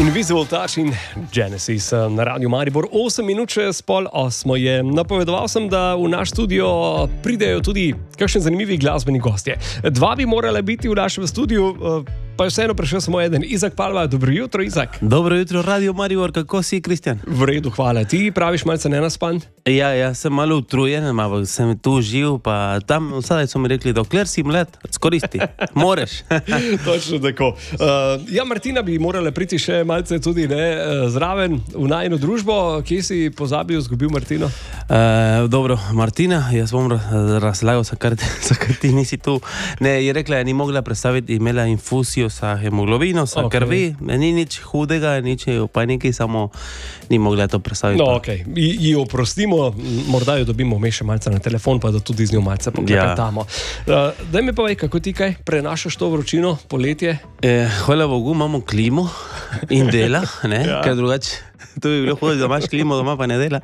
Invisible Touch in Genesis na Radiu Maribor. 8 minut čez 7:30 je. Napovedoval sem, da v naš studio pridejo tudi kakšni zanimivi glasbeni gostje. Dva bi morala biti v našem studiu, pa je vseeno prišel samo eden. Izak Palma, dobro jutro, Izak. Dobro jutro, Radio Maribor, kako si, Kristjan? V redu, hvala. Ti praviš malce nenaspan? Ja, sem malo utrujen, ampak sem tu živ, pa tam vsaj so mi rekli, dokler si mlad, skoristi, moreš. Točno tako. Ja, Martina bi morala priti še malce tudi zraven v najino družbo. Kje si pozabil, izgubil Martino? Dobro, Martina, jaz bom razlagal, zakaj ti nisi tu. Ne, je rekla, ni mogla predstaviti, imela infuzijo sa hemoglobino, sa krvi, ni nič hudega, nič paniki, samo ni mogla to predstaviti. No, okej, ji oprostimo, morda jo dobimo še malce na telefon, pa da tudi z njo malce poklepetamo. Daj mi povej, kako ti kaj prenašaš to vročino, poletje? Hvala Bogu, imamo klimo in dela, ne, ker drugače to bi bilo hoditi, da imaš klimo doma, pa ne dela.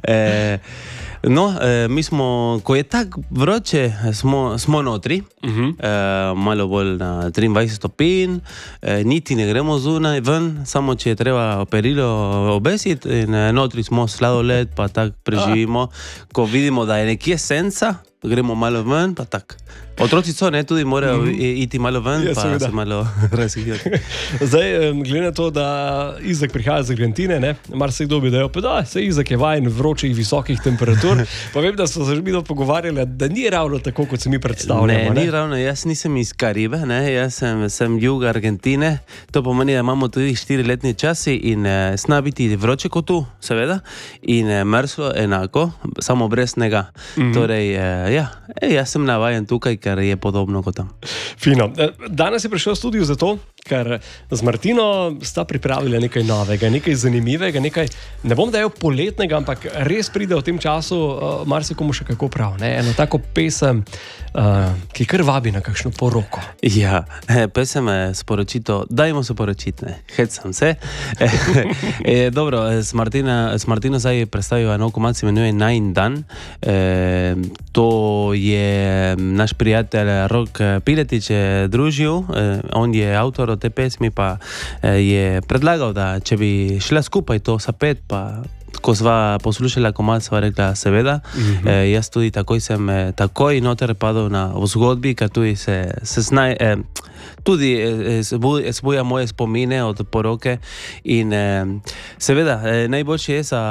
Mi smo, ko je tako vroče, smo notri, malo bolj na 23 stopinj, niti ne gremo zunaj ven, samo če je treba perilo obesiti, in notri smo sladoled, pa tako preživimo. Ko vidimo, da je nekje senca, gremo malo ven, pa tako. Otroci so, ne, tudi morajo iti malo ven, pa se malo razgledati. Zdaj, glede na to, da Izak prihaja z Argentine, ne, marsikdo bi dejal, pa da, se Izak je vajen vročih, visokih temperatur, pa vem, da so se že mi pogovarjali, da ni ravno tako, kot se mi predstavljamo. Ne, ni ravno, jaz nisem iz Karibe, ne, jaz sem jug Argentine, to pomeni, da imamo tudi 4-letni časi in zna biti vroče kot tu, seveda, in mrzlo enako, samo brez snega. Torej, jaz sem navajen tukaj, ker je podobno kot tam. Fino. Danes je prišel v studiu zato, ker z Martino sta pripravili nekaj novega, nekaj zanimivega, nekaj, ne bom dejal poletnega, ampak res pride v tem času marsikomu še kako prav. Ne? Eno tako pesem, ki kar vabi na kakšno poroko. Ja, pesem je sporočito, dajmo se poročiti, ne, hecam se. Dobro, s Martino zdaj predstavil eno komad, se imenuje Najin dan. To je naš prijatelj Rok Piletič družil, on je avtor te pesmi, pa je predlagal, da če bi šla skupaj to sapet, pa ko sva poslušala komad, sva rekla seveda. Jaz tudi takoj noter padal na zgodbi, ker tudi se tudi zbuja moje spomine od poroke in seveda najboljše je za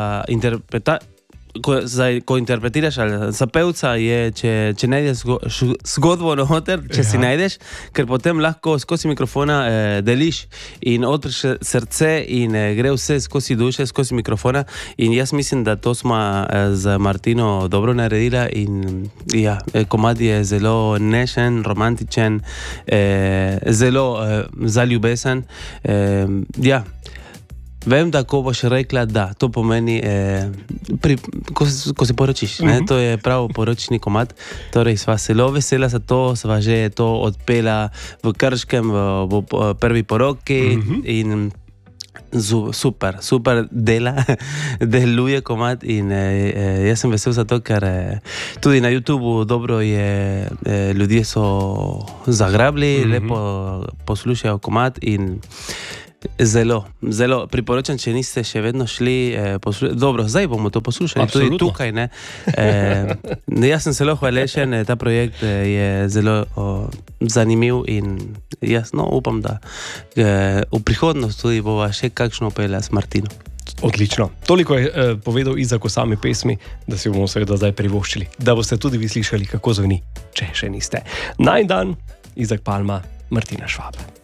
ko interpretiraš ali za pevca je, če najdeš zgodbo noter, če si najdeš, ker potem lahko skozi mikrofona deliš in odpreš srce in gre vse skozi duše, skozi mikrofona in jaz mislim, da to smo z Martino dobro naredila in ja, komad je zelo nešen, romantičen, zelo zaljubesen, ja. Vem, da ko boš rekla, da to pomeni, ko se poročiš, ne? To je prav poročni komad, torej sva zelo vesela za to, sva že to odpela v Krškem v prvi poroki in super deluje komad in jaz sem vesel za to, ker tudi na YouTubeu dobro je, ljudje so zagrabili, lepo poslušajo komad in zelo priporočam, če niste še vedno šli poslušati. Dobro, zdaj bomo to poslušali. Absolutno. Tudi tukaj, ne. Jaz sem zelo hvaležen, ta projekt je zelo zanimiv in jaz upam, da v prihodnosti tudi bova še kakšno pela s Martino. Odlično. Toliko je povedal Izak o sami pesmi, da si bomo seveda zdaj privoščili, da boste tudi vi slišali, kako zveni, če še niste. Najin dan, Izak Palma, Martina Švab.